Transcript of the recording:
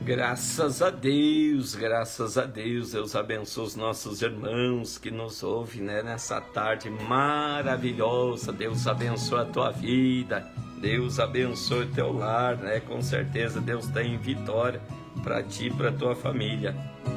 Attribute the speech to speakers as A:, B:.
A: Graças a Deus, graças a Deus. Deus abençoe os nossos irmãos que nos ouvem, né, nessa tarde maravilhosa. Deus abençoe a tua vida, Deus abençoe o teu lar, né? Com certeza Deus tem vitória para ti e para tua família.